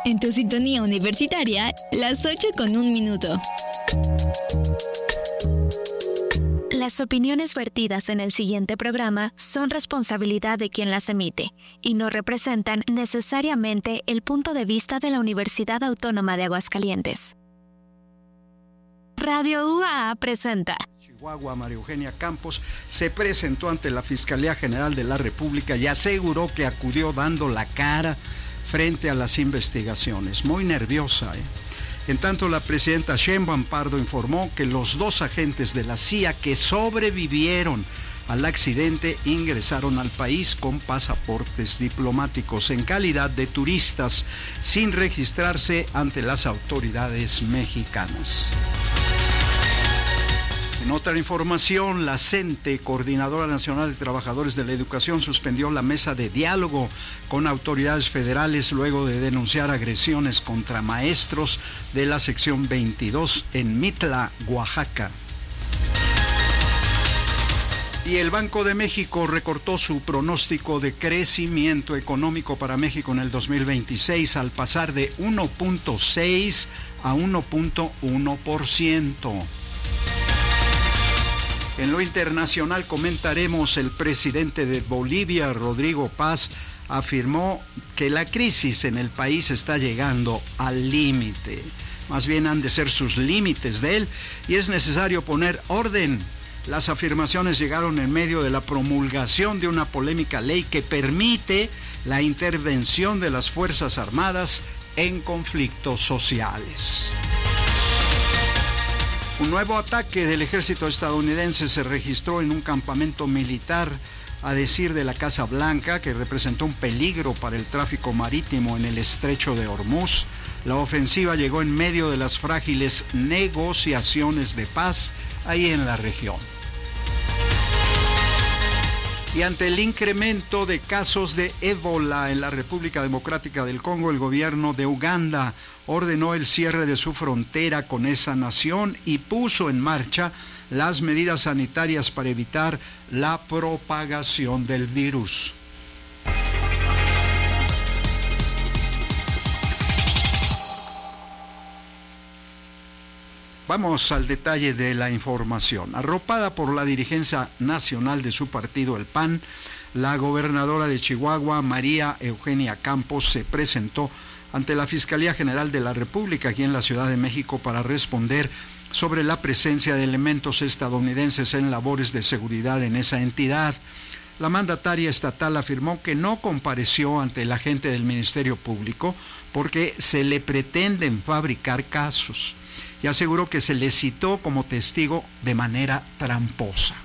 En tu sintonía universitaria, las 8:01. Las opiniones vertidas en el siguiente programa son responsabilidad de quien las emite y no representan necesariamente el punto de vista de la Universidad Autónoma de Aguascalientes. Radio UAA presenta. Chihuahua, María Eugenia Campos, se presentó ante la Fiscalía General de la República y aseguró que acudió dando la cara frente a las investigaciones. Muy nerviosa, En tanto, la presidenta Sheinbaum Pardo informó que los 2 agentes de la CIA que sobrevivieron al accidente ingresaron al país con pasaportes diplomáticos en calidad de turistas sin registrarse ante las autoridades mexicanas. En otra información, la CENTE, Coordinadora Nacional de Trabajadores de la Educación, suspendió la mesa de diálogo con autoridades federales luego de denunciar agresiones contra maestros de la sección 22 en Mitla, Oaxaca. Y el Banco de México recortó su pronóstico de crecimiento económico para México en el 2026 al pasar de 1.6 a 1.1%. En lo internacional comentaremos, el presidente de Bolivia, Rodrigo Paz, afirmó que la crisis en el país está llegando al límite. Más bien han de ser sus límites de él y es necesario poner orden. Las afirmaciones llegaron en medio de la promulgación de una polémica ley que permite la intervención de las Fuerzas Armadas en conflictos sociales. Un nuevo ataque del ejército estadounidense se registró en un campamento militar, a decir de la Casa Blanca, que representó un peligro para el tráfico marítimo en el estrecho de Hormuz. La ofensiva llegó en medio de las frágiles negociaciones de paz ahí en la región. Y ante el incremento de casos de ébola en la República Democrática del Congo, el gobierno de Uganda ordenó el cierre de su frontera con esa nación y puso en marcha las medidas sanitarias para evitar la propagación del virus. Vamos al detalle de la información. Arropada por la dirigencia nacional de su partido, el PAN, la gobernadora de Chihuahua, María Eugenia Campos, se presentó ante la Fiscalía General de la República aquí en la Ciudad de México para responder sobre la presencia de elementos estadounidenses en labores de seguridad en esa entidad. La mandataria estatal afirmó que no compareció ante el agente del Ministerio Público porque se le pretenden fabricar casos y aseguró que se le citó como testigo de manera tramposa.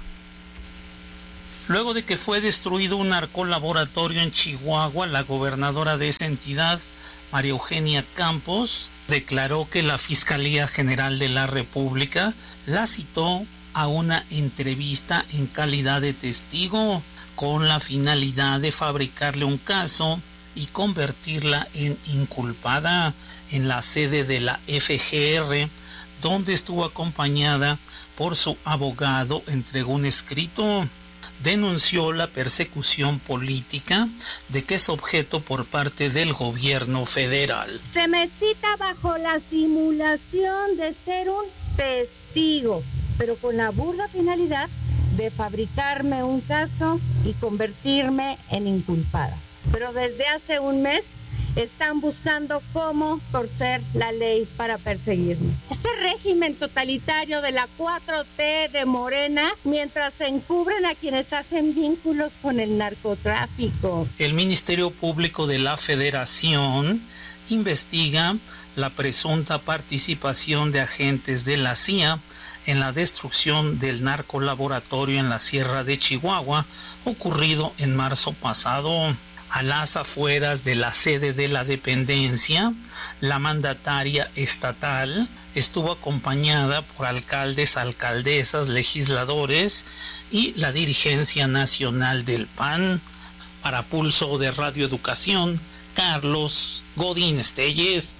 Luego de que fue destruido un narcolaboratorio en Chihuahua, la gobernadora de esa entidad, María Eugenia Campos, declaró que la Fiscalía General de la República la citó a una entrevista en calidad de testigo con la finalidad de fabricarle un caso y convertirla en inculpada. En la sede de la FGR, donde estuvo acompañada por su abogado, entregó un escrito. Denunció la persecución política de que es objeto por parte del gobierno federal. Se me cita bajo la simulación de ser un testigo, pero con la burda finalidad de fabricarme un caso y convertirme en inculpada. Pero desde hace un mes están buscando cómo torcer la ley para perseguirme. Este régimen totalitario de la 4T de Morena, mientras se encubren a quienes hacen vínculos con el narcotráfico. El Ministerio Público de la Federación investiga la presunta participación de agentes de la CIA en la destrucción del narcolaboratorio en la Sierra de Chihuahua, ocurrido en marzo pasado. A las afueras de la sede de la dependencia, la mandataria estatal estuvo acompañada por alcaldes, alcaldesas, legisladores y la dirigencia nacional del PAN. Para Pulso de Radio Educación, Carlos Godínez Telles.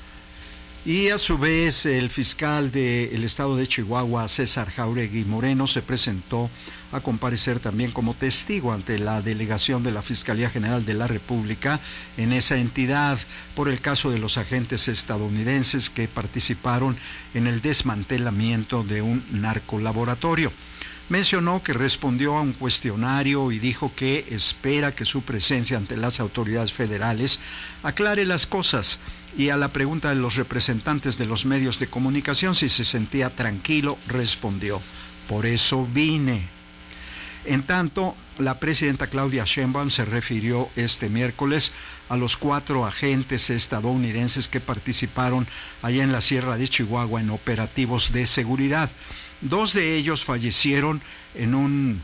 Y a su vez, el fiscal del estado de Chihuahua, César Jauregui Moreno, se presentó a comparecer también como testigo ante la delegación de la Fiscalía General de la República en esa entidad por el caso de los agentes estadounidenses que participaron en el desmantelamiento de un narcolaboratorio. Mencionó que respondió a un cuestionario y dijo que espera que su presencia ante las autoridades federales aclare las cosas, y a la pregunta de los representantes de los medios de comunicación si se sentía tranquilo, respondió: por eso vine. En tanto, la presidenta Claudia Sheinbaum se refirió este miércoles a los 4 agentes estadounidenses que participaron allá en la Sierra de Chihuahua en operativos de seguridad. 2 de ellos fallecieron en un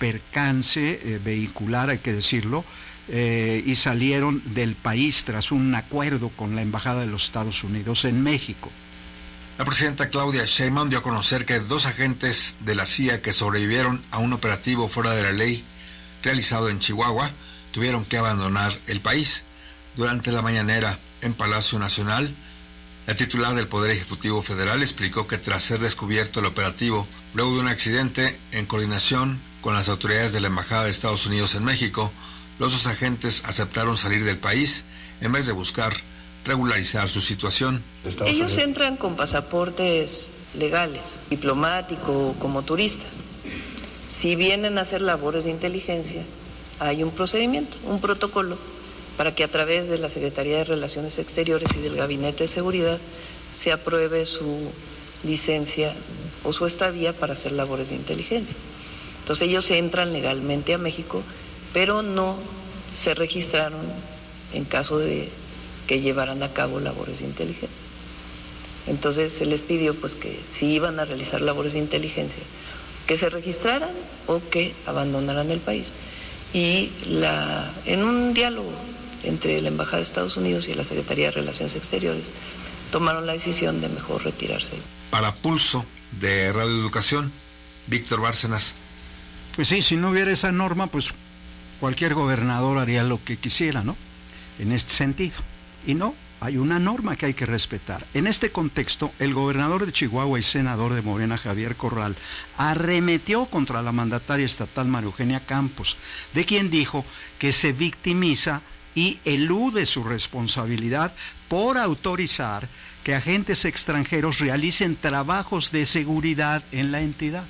percance vehicular, hay que decirlo, y salieron del país tras un acuerdo con la Embajada de los Estados Unidos en México. La presidenta Claudia Sheinbaum dio a conocer que 2 agentes de la CIA que sobrevivieron a un operativo fuera de la ley realizado en Chihuahua tuvieron que abandonar el país. Durante la mañanera en Palacio Nacional, la titular del Poder Ejecutivo Federal explicó que tras ser descubierto el operativo, luego de un accidente en coordinación con las autoridades de la Embajada de Estados Unidos en México, los 2 agentes aceptaron salir del país en vez de buscar regularizar su situación. Ellos entran con pasaportes legales, diplomático, como turista. Si vienen a hacer labores de inteligencia, hay un procedimiento, un protocolo, para que a través de la Secretaría de Relaciones Exteriores y del Gabinete de Seguridad se apruebe su licencia o su estadía para hacer labores de inteligencia. Entonces ellos entran legalmente a México, pero no se registraron en caso de que llevaran a cabo labores de inteligencia. Entonces se les pidió pues que si iban a realizar labores de inteligencia, que se registraran o que abandonaran el país. Y en un diálogo entre la Embajada de Estados Unidos y la Secretaría de Relaciones Exteriores, tomaron la decisión de mejor retirarse. Para Pulso de Radio Educación, Víctor Bárcenas. Pues sí, si no hubiera esa norma, pues cualquier gobernador haría lo que quisiera, ¿no? En este sentido. Y no, hay una norma que hay que respetar. En este contexto, el gobernador de Chihuahua y senador de Morena, Javier Corral, arremetió contra la mandataria estatal María Eugenia Campos, de quien dijo que se victimiza y elude su responsabilidad por autorizar que agentes extranjeros realicen trabajos de seguridad en la entidad.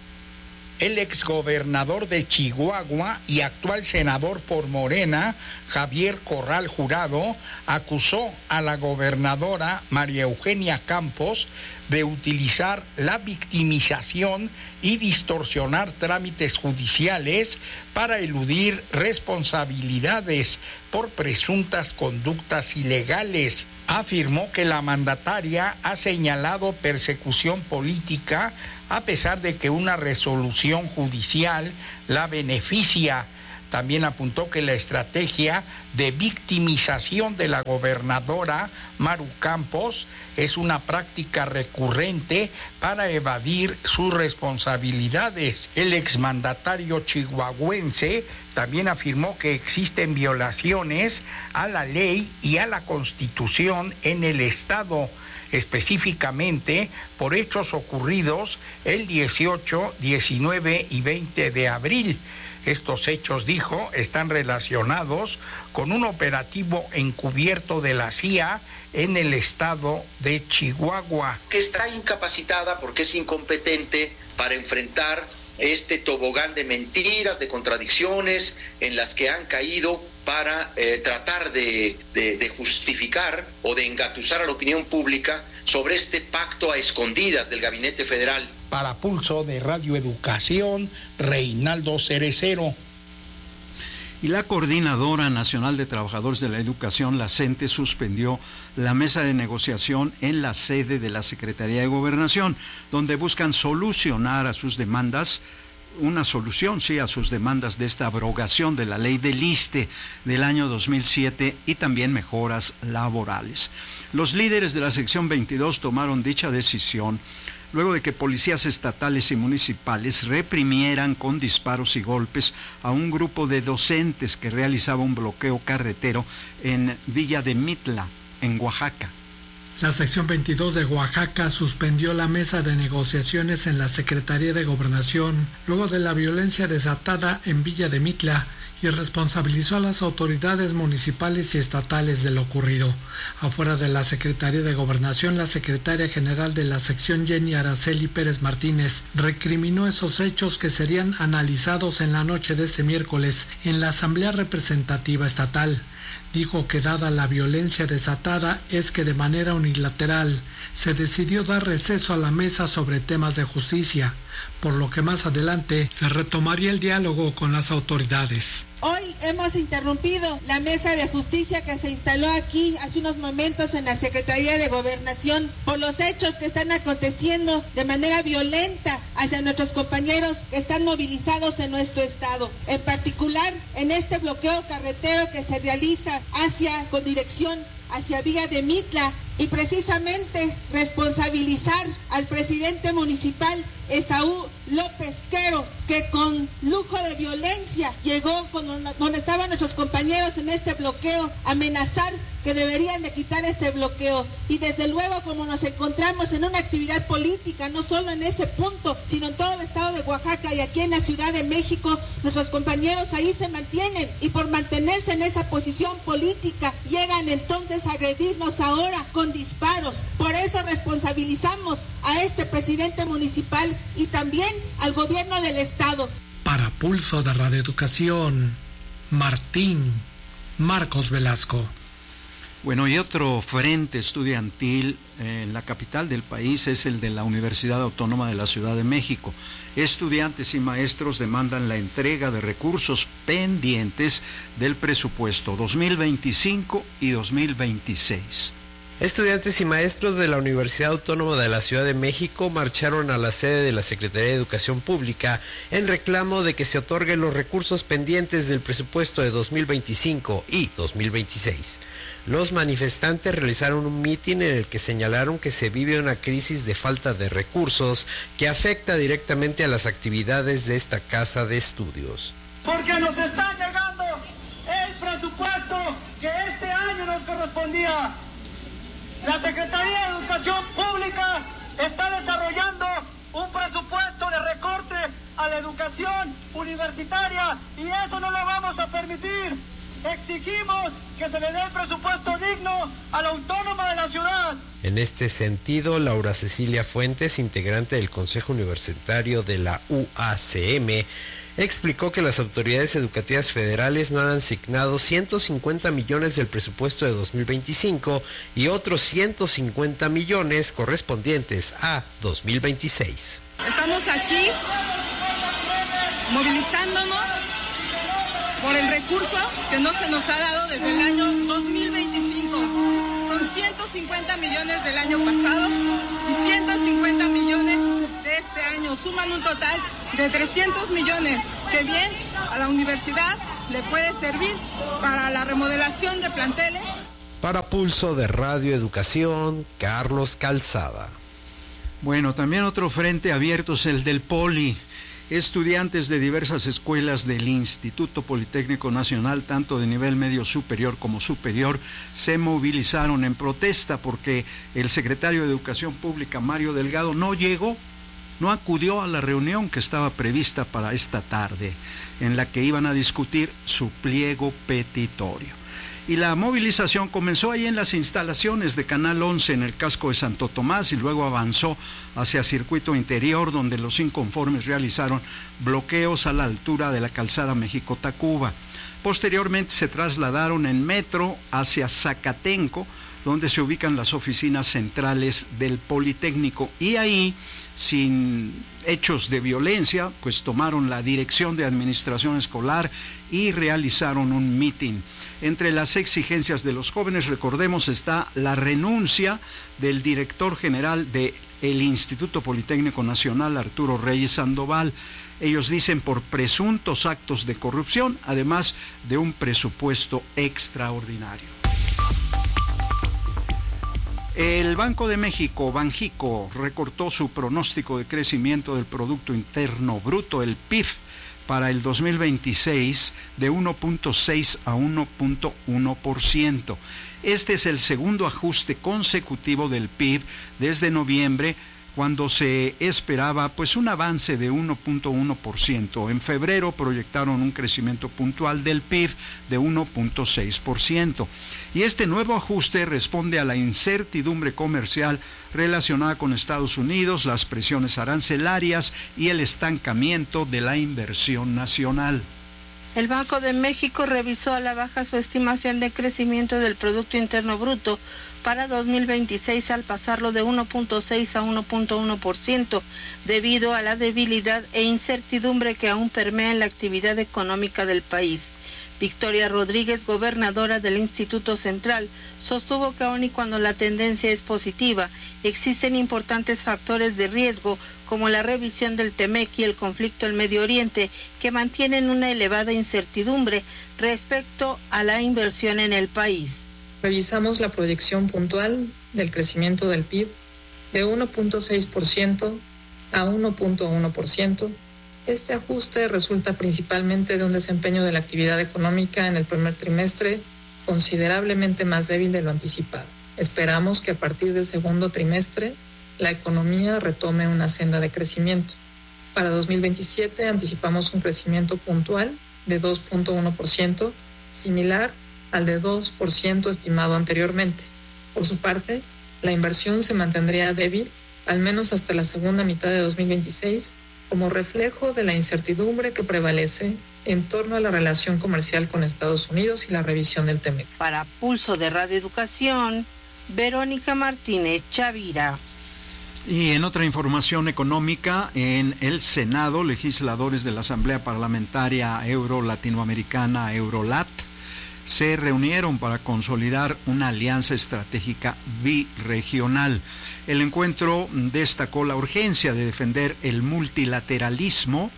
El exgobernador de Chihuahua y actual senador por Morena, Javier Corral Jurado, acusó a la gobernadora María Eugenia Campos de utilizar la victimización y distorsionar trámites judiciales para eludir responsabilidades por presuntas conductas ilegales. Afirmó que la mandataria ha señalado persecución política a pesar de que una resolución judicial la beneficia. También apuntó que la estrategia de victimización de la gobernadora Maru Campos es una práctica recurrente para evadir sus responsabilidades. El exmandatario chihuahuense también afirmó que existen violaciones a la ley y a la Constitución en el Estado, específicamente por hechos ocurridos el 18, 19 y 20 de abril. Estos hechos, dijo, están relacionados con un operativo encubierto de la CIA en el estado de Chihuahua. Que está incapacitada porque es incompetente para enfrentar este tobogán de mentiras, de contradicciones en las que han caído para tratar de justificar o de engatusar a la opinión pública sobre este pacto a escondidas del Gabinete Federal. Para Pulso de Radio Educación, Reinaldo Cerecero. Y la Coordinadora Nacional de Trabajadores de la Educación, la CENTE, suspendió la mesa de negociación en la sede de la Secretaría de Gobernación, donde buscan solucionar a sus demandas, una solución, sí, a sus demandas de esta abrogación de la ley del ISSSTE del año 2007 y también mejoras laborales. Los líderes de la sección 22 tomaron dicha decisión luego de que policías estatales y municipales reprimieran con disparos y golpes a un grupo de docentes que realizaba un bloqueo carretero en Villa de Mitla, en Oaxaca. La sección 22 de Oaxaca suspendió la mesa de negociaciones en la Secretaría de Gobernación luego de la violencia desatada en Villa de Mitla y responsabilizó a las autoridades municipales y estatales de lo ocurrido. Afuera de la Secretaría de Gobernación, la secretaria general de la sección, Jenny Araceli Pérez Martínez, recriminó esos hechos que serían analizados en la noche de este miércoles en la Asamblea Representativa Estatal. Dijo que dada la violencia desatada es que de manera unilateral se decidió dar receso a la mesa sobre temas de justicia, por lo que más adelante se retomaría el diálogo con las autoridades. Hoy hemos interrumpido la mesa de justicia que se instaló aquí hace unos momentos en la Secretaría de Gobernación por los hechos que están aconteciendo de manera violenta hacia nuestros compañeros que están movilizados en nuestro estado. En particular, en este bloqueo carretero que se realiza con dirección hacia Villa de Mitla, y precisamente responsabilizar al presidente municipal Esaú López Quero, que con lujo de violencia llegó donde estaban nuestros compañeros en este bloqueo, amenazar que deberían de quitar este bloqueo. Y desde luego, como nos encontramos en una actividad política, no solo en ese punto, sino en todo el estado de Oaxaca y aquí en la Ciudad de México, nuestros compañeros ahí se mantienen, y por mantenerse en esa posición política, llegan entonces a agredirnos ahora con disparos. Por eso responsabilizamos a este presidente municipal y también al gobierno del estado. Para Pulso de Radio Educación, Marcos Velasco. Bueno, y otro frente estudiantil en la capital del país es el de la Universidad Autónoma de la Ciudad de México. Estudiantes y maestros demandan la entrega de recursos pendientes del presupuesto 2025 y 2026. Estudiantes y maestros de la Universidad Autónoma de la Ciudad de México marcharon a la sede de la Secretaría de Educación Pública en reclamo de que se otorguen los recursos pendientes del presupuesto de 2025 y 2026. Los manifestantes realizaron un mitin en el que señalaron que se vive una crisis de falta de recursos que afecta directamente a las actividades de esta casa de estudios. Porque nos está negando el presupuesto que este año nos correspondía. La Secretaría de Educación Pública está desarrollando un presupuesto de recorte a la educación universitaria y eso no lo vamos a permitir. Exigimos que se le dé el presupuesto digno a la Autónoma de la ciudad. En este sentido, Laura Cecilia Fuentes, integrante del Consejo Universitario de la UACM, explicó que las autoridades educativas federales no han asignado 150 millones del presupuesto de 2025 y otros 150 millones correspondientes a 2026. Estamos aquí movilizándonos por el recurso que no se nos ha dado desde el año 2025. Son 150 millones del año pasado y 150 millones de este año. Suman un total de 300 millones que bien a la universidad le puede servir para la remodelación de planteles. Para Pulso de Radio Educación, Carlos Calzada. Bueno, también otro frente abierto es el del Poli. Estudiantes de diversas escuelas del Instituto Politécnico Nacional, tanto de nivel medio superior como superior, se movilizaron en protesta porque el secretario de Educación Pública, Mario Delgado, no acudió a la reunión que estaba prevista para esta tarde, en la que iban a discutir su pliego petitorio. Y la movilización comenzó ahí en las instalaciones de Canal 11 en el casco de Santo Tomás y luego avanzó hacia Circuito Interior, donde los inconformes realizaron bloqueos a la altura de la calzada México-Tacuba. Posteriormente se trasladaron en metro hacia Zacatenco, donde se ubican las oficinas centrales del Politécnico, y ahí, sin hechos de violencia, pues tomaron la dirección de administración escolar y realizaron un mitin. Entre las exigencias de los jóvenes, recordemos, está la renuncia del director general del Instituto Politécnico Nacional, Arturo Reyes Sandoval. Ellos dicen por presuntos actos de corrupción, además de un presupuesto extraordinario. El Banco de México, Banjico, recortó su pronóstico de crecimiento del Producto Interno Bruto, el PIB, para el 2026 de 1.6 a 1.1%. Este es el segundo ajuste consecutivo del PIB desde noviembre, cuando se esperaba pues un avance de 1.1%. En febrero proyectaron un crecimiento puntual del PIB de 1.6%. Y este nuevo ajuste responde a la incertidumbre comercial relacionada con Estados Unidos, las presiones arancelarias y el estancamiento de la inversión nacional. El Banco de México revisó a la baja su estimación de crecimiento del Producto Interno Bruto para 2026 al pasarlo de 1.6 a 1.1% debido a la debilidad e incertidumbre que aún permea en la actividad económica del país. Victoria Rodríguez, gobernadora del Instituto Central, sostuvo que aun y cuando la tendencia es positiva, existen importantes factores de riesgo como la revisión del TEMEC y el conflicto en Medio Oriente que mantienen una elevada incertidumbre respecto a la inversión en el país. Revisamos la proyección puntual del crecimiento del PIB de 1.6% a 1.1%. Este ajuste resulta principalmente de un desempeño de la actividad económica en el primer trimestre considerablemente más débil de lo anticipado. Esperamos que a partir del segundo trimestre la economía retome una senda de crecimiento. Para 2027 anticipamos un crecimiento puntual de 2.1%, similar al de 2% estimado anteriormente. Por su parte, la inversión se mantendría débil, al menos hasta la segunda mitad de 2026, como reflejo de la incertidumbre que prevalece en torno a la relación comercial con Estados Unidos y la revisión del TEMEC. Para Pulso de Radio Educación, Verónica Martínez Chavira. Y en otra información económica, en el Senado, legisladores de la Asamblea Parlamentaria Euro-Latinoamericana, Eurolat, se reunieron para consolidar una alianza estratégica birregional. El encuentro destacó la urgencia de defender el multilateralismo,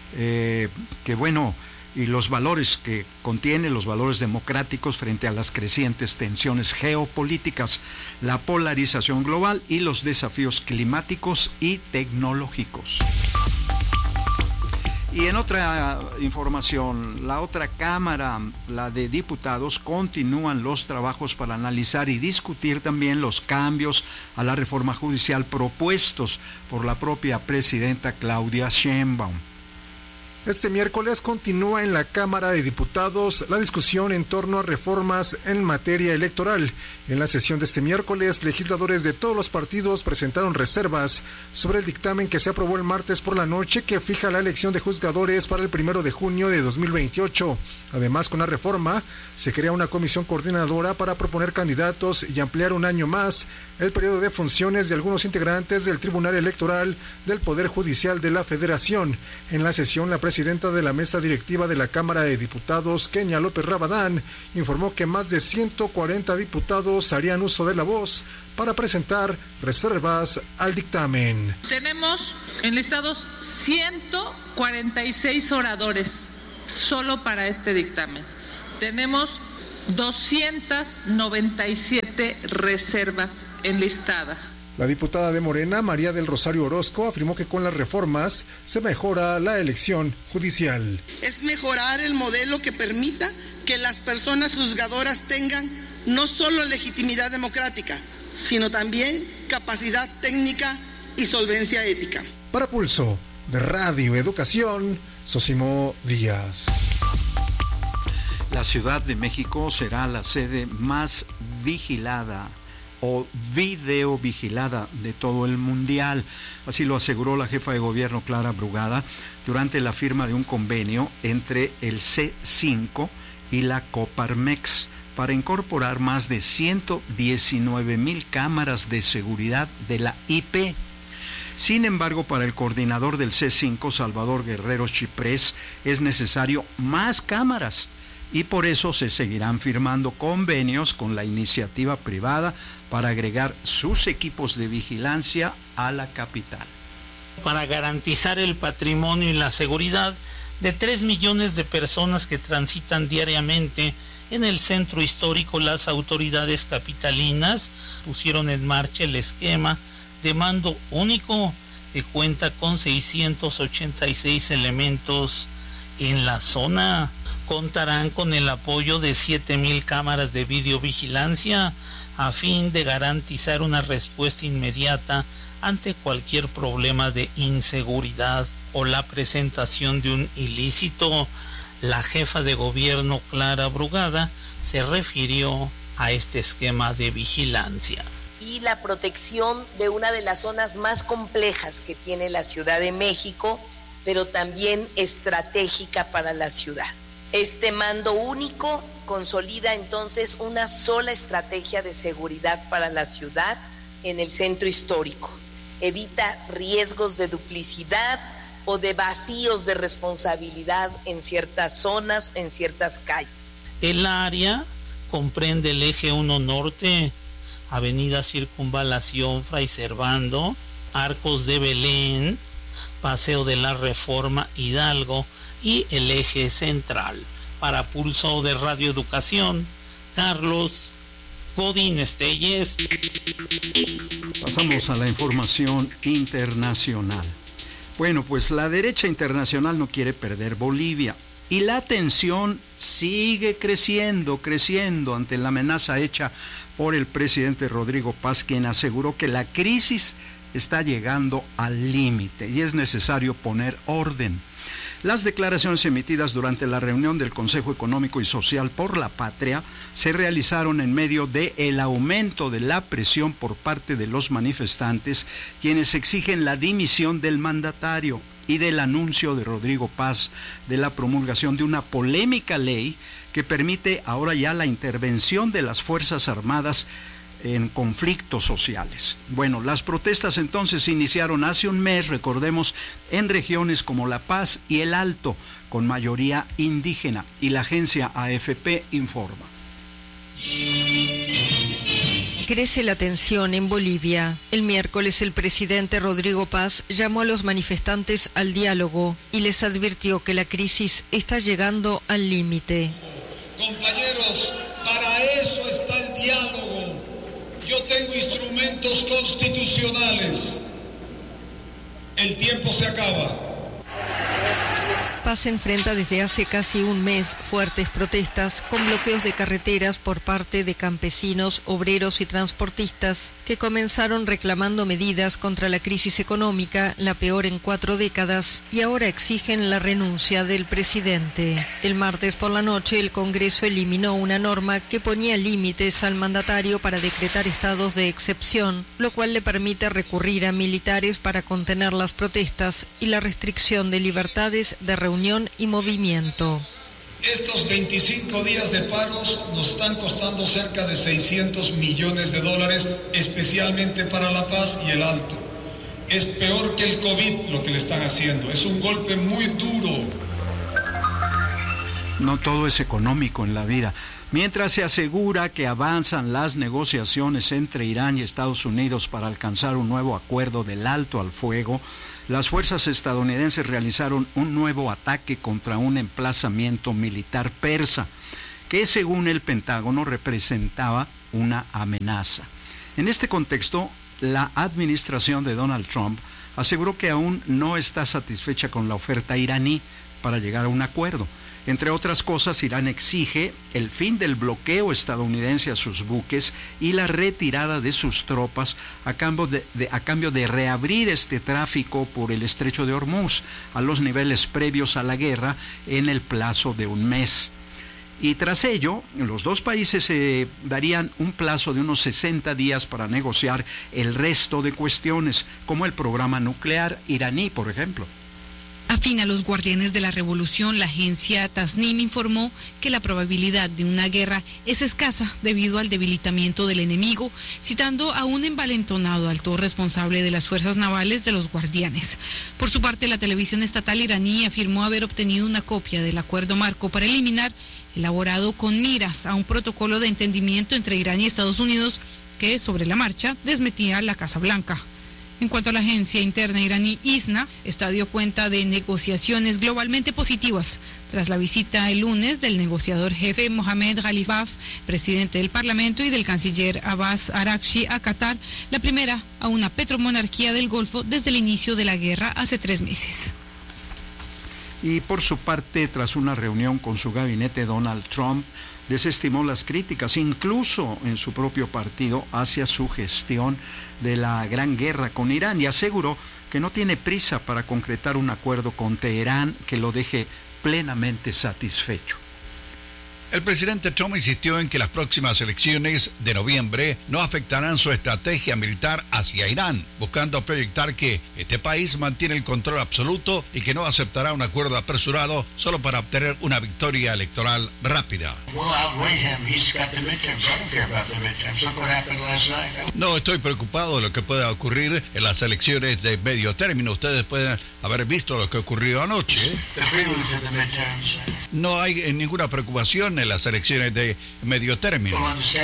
y los valores que contiene, los valores democráticos frente a las crecientes tensiones geopolíticas, la polarización global y los desafíos climáticos y tecnológicos. Y en otra información, la otra Cámara, la de Diputados, continúan los trabajos para analizar y discutir también los cambios a la reforma judicial propuestos por la propia presidenta Claudia Sheinbaum. Este miércoles continúa en la Cámara de Diputados la discusión en torno a reformas en materia electoral. En la sesión de este miércoles, legisladores de todos los partidos presentaron reservas sobre el dictamen que se aprobó el martes por la noche que fija la elección de juzgadores para el 1 de junio de 2028. Además, con la reforma, se crea una comisión coordinadora para proponer candidatos y ampliar un año más el periodo de funciones de algunos integrantes del Tribunal Electoral del Poder Judicial de la Federación. En la sesión, la presidenta de la mesa directiva de la Cámara de Diputados, Kenia López Rabadán, informó que más de 140 diputados harían uso de la voz para presentar reservas al dictamen. Tenemos enlistados 146 oradores solo para este dictamen. Tenemos 297 reservas enlistadas. La diputada de Morena, María del Rosario Orozco, afirmó que con las reformas se mejora la elección judicial. Es mejorar el modelo que permita que las personas juzgadoras tengan no solo legitimidad democrática, sino también capacidad técnica y solvencia ética. Para Pulso de Radio Educación, Sosimo Díaz. La Ciudad de México será la sede más vigilada o videovigilada de todo el mundial. Así lo aseguró la jefa de gobierno Clara Brugada durante la firma de un convenio entre el C5 y la Coparmex para incorporar más de 119,000 cámaras de seguridad de la IP. Sin embargo, para el coordinador del C5, Salvador Guerrero Chiprés, es necesario más cámaras y por eso se seguirán firmando convenios con la iniciativa privada para agregar sus equipos de vigilancia a la capital. Para garantizar el patrimonio y la seguridad de 3 millones de personas que transitan diariamente en el centro histórico, las autoridades capitalinas pusieron en marcha el esquema de mando único que cuenta con 686 elementos en la zona. Contarán con el apoyo de 7,000 cámaras de videovigilancia a fin de garantizar una respuesta inmediata ante cualquier problema de inseguridad o la presentación de un ilícito. La jefa de gobierno, Clara Brugada, se refirió a este esquema de vigilancia. Y la protección de una de las zonas más complejas que tiene la Ciudad de México, pero también estratégica para la ciudad. Este mando único consolida entonces una sola estrategia de seguridad para la ciudad en el centro histórico. Evita riesgos de duplicidad o de vacíos de responsabilidad en ciertas zonas, en ciertas calles. El área comprende el eje 1 Norte, Avenida Circunvalación, Fray Servando, Arcos de Belén, Paseo de la Reforma, Hidalgo y el eje central. Para Pulso de Radio Educación, Carlos Godín Estelles. Pasamos a la información internacional. Bueno, pues la derecha internacional no quiere perder Bolivia y la tensión sigue creciendo ante la amenaza hecha por el presidente Rodrigo Paz, quien aseguró que la crisis está llegando al límite y es necesario poner orden. Las declaraciones emitidas durante la reunión del Consejo Económico y Social por la Patria se realizaron en medio del aumento de la presión por parte de los manifestantes, quienes exigen la dimisión del mandatario y del anuncio de Rodrigo Paz de la promulgación de una polémica ley que permite ahora ya la intervención de las Fuerzas Armadas en conflictos sociales. Bueno, las protestas entonces iniciaron hace un mes, recordemos, en regiones como La Paz y El Alto, con mayoría indígena, y la agencia AFP informa. Crece la tensión en Bolivia. El miércoles el presidente Rodrigo Paz llamó a los manifestantes al diálogo y les advirtió que la crisis está llegando al límite. Compañeros, para eso está el diálogo. Yo tengo instrumentos constitucionales. El tiempo se acaba. Paz enfrenta desde hace casi un mes fuertes protestas con bloqueos de carreteras por parte de campesinos, obreros y transportistas que comenzaron reclamando medidas contra la crisis económica, la peor en 4 décadas, y ahora exigen la renuncia del presidente. El martes por la noche el Congreso eliminó una norma que ponía límites al mandatario para decretar estados de excepción, lo cual le permite recurrir a militares para contener las protestas y la restricción de libertades de reunión y movimiento. Estos 25 días de paros nos están costando cerca de $600 millones, especialmente para La Paz y El Alto. Es peor que el COVID lo que le están haciendo, es un golpe muy duro. No todo es económico en la vida. Mientras se asegura que avanzan las negociaciones entre Irán y Estados Unidos para alcanzar un nuevo acuerdo del alto al fuego, las fuerzas estadounidenses realizaron un nuevo ataque contra un emplazamiento militar persa, que según el Pentágono representaba una amenaza. En este contexto, la administración de Donald Trump aseguró que aún no está satisfecha con la oferta iraní para llegar a un acuerdo. Entre otras cosas, Irán exige el fin del bloqueo estadounidense a sus buques y la retirada de sus tropas a cambio de reabrir este tráfico por el estrecho de Hormuz a los niveles previos a la guerra en el plazo de un mes. Y tras ello, los dos países se darían un plazo de unos 60 días para negociar el resto de cuestiones, como el programa nuclear iraní, por ejemplo. Afín a los guardianes de la revolución, la agencia Tasnim informó que la probabilidad de una guerra es escasa debido al debilitamiento del enemigo, citando a un envalentonado alto responsable de las fuerzas navales de los guardianes. Por su parte, la televisión estatal iraní afirmó haber obtenido una copia del acuerdo marco para eliminar, elaborado con miras a un protocolo de entendimiento entre Irán y Estados Unidos que, sobre la marcha, desmentía la Casa Blanca. En cuanto a la agencia interna iraní ISNA, esta dio cuenta de negociaciones globalmente positivas tras la visita el lunes del negociador jefe Mohamed Ghalibaf, presidente del Parlamento, y del canciller Abbas Araghchi a Qatar, la primera a una petromonarquía del Golfo desde el inicio de la guerra hace 3 meses. Y por su parte, tras una reunión con su gabinete, Donald Trump desestimó las críticas, incluso en su propio partido, hacia su gestión de la gran guerra con Irán, y aseguró que no tiene prisa para concretar un acuerdo con Teherán que lo deje plenamente satisfecho. El presidente Trump insistió en que las próximas elecciones de noviembre no afectarán su estrategia militar hacia Irán, buscando proyectar que este país mantiene el control absoluto y que no aceptará un acuerdo apresurado solo para obtener una victoria electoral rápida. No estoy preocupado de lo que pueda ocurrir en las elecciones de medio término. Ustedes pueden haber visto lo que ocurrió anoche. No hay ninguna preocupación en las elecciones de medio término.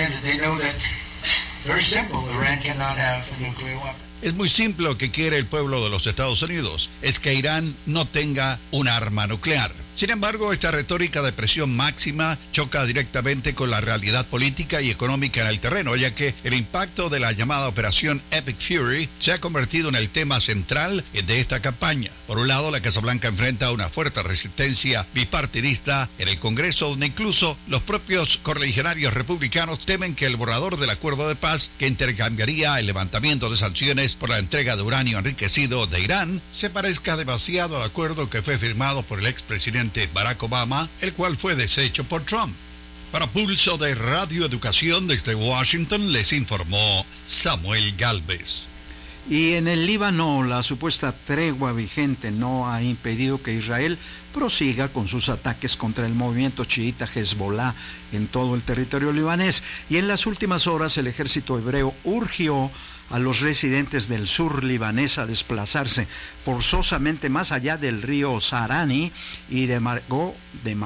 Es muy simple lo que quiere el pueblo de los Estados Unidos, es que Irán no tenga un arma nuclear. Sin embargo, esta retórica de presión máxima choca directamente con la realidad política y económica en el terreno, ya que el impacto de la llamada Operación Epic Fury se ha convertido en el tema central de esta campaña. Por un lado, la Casa Blanca enfrenta una fuerte resistencia bipartidista en el Congreso, donde incluso los propios correligionarios republicanos temen que el borrador del acuerdo de paz, que intercambiaría el levantamiento de sanciones por la entrega de uranio enriquecido de Irán, se parezca demasiado al acuerdo que fue firmado por el expresidente Barack Obama, el cual fue deshecho por Trump. Para Pulso de Radio Educación desde Washington les informó Samuel Galvez. Y en el Líbano, la supuesta tregua vigente no ha impedido que Israel prosiga con sus ataques contra el movimiento chiita Hezbollah en todo el territorio libanés. Y en las últimas horas el ejército hebreo urgió a los residentes del sur libanés a desplazarse forzosamente más allá del río Sahrani y demarcó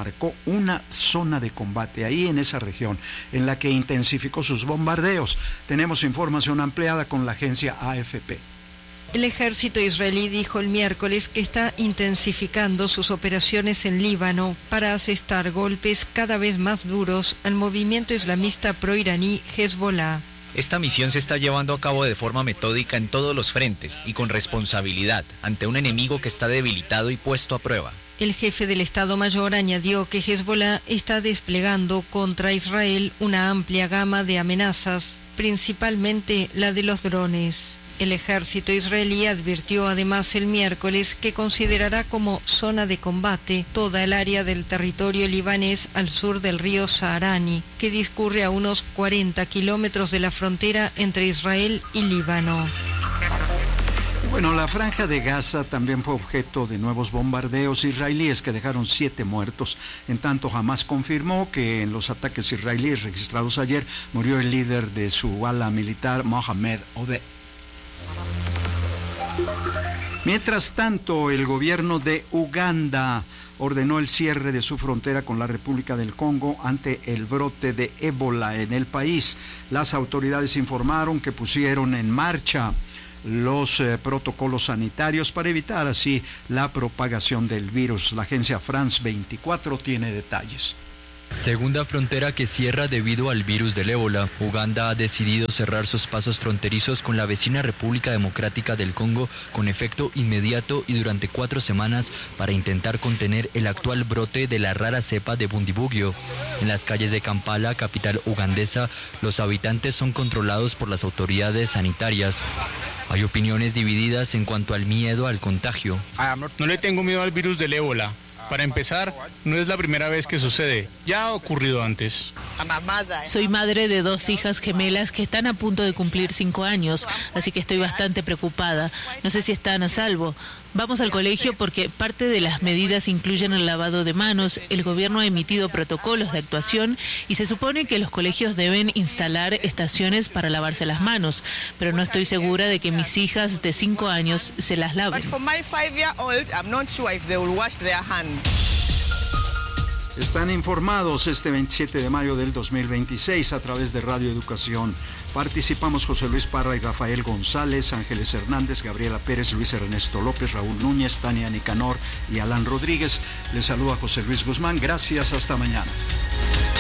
una zona de combate ahí en esa región, en la que intensificó sus bombardeos. Tenemos información ampliada con la agencia AFP. El ejército israelí dijo el miércoles que está intensificando sus operaciones en Líbano para asestar golpes cada vez más duros al movimiento islamista proiraní Hezbollah. Esta misión se está llevando a cabo de forma metódica en todos los frentes y con responsabilidad ante un enemigo que está debilitado y puesto a prueba. El jefe del Estado Mayor añadió que Hezbollah está desplegando contra Israel una amplia gama de amenazas, principalmente la de los drones. El ejército israelí advirtió además el miércoles que considerará como zona de combate toda el área del territorio libanés al sur del río Sahrani, que discurre a unos 40 kilómetros de la frontera entre Israel y Líbano. Bueno, la franja de Gaza también fue objeto de nuevos bombardeos israelíes que dejaron 7 muertos. En tanto, Hamás confirmó que en los ataques israelíes registrados ayer murió el líder de su ala militar, Mohamed Odeh. Mientras tanto, el gobierno de Uganda ordenó el cierre de su frontera con la República del Congo ante el brote de ébola en el país. Las autoridades informaron que pusieron en marcha los protocolos sanitarios para evitar así la propagación del virus. La agencia France 24 tiene detalles. Segunda frontera que cierra debido al virus del ébola. Uganda ha decidido cerrar sus pasos fronterizos con la vecina República Democrática del Congo con efecto inmediato y durante 4 semanas para intentar contener el actual brote de la rara cepa de Bundibugyo. En las calles de Kampala, capital ugandesa, los habitantes son controlados por las autoridades sanitarias. Hay opiniones divididas en cuanto al miedo al contagio. No le tengo miedo al virus del ébola. Para empezar, no es la primera vez que sucede, ya ha ocurrido antes. Soy madre de 2 hijas gemelas que están a punto de cumplir 5 años, así que estoy bastante preocupada. No sé si están a salvo. Vamos al colegio porque parte de las medidas incluyen el lavado de manos. El gobierno ha emitido protocolos de actuación y se supone que los colegios deben instalar estaciones para lavarse las manos, pero no estoy segura de que mis hijas de 5 años se las laven. Están informados este 27 de mayo del 2026 a través de Radio Educación. Participamos José Luis Parra y Rafael González, Ángeles Hernández, Gabriela Pérez, Luis Ernesto López, Raúl Núñez, Tania Nicanor y Alan Rodríguez. Les saluda José Luis Guzmán. Gracias, hasta mañana.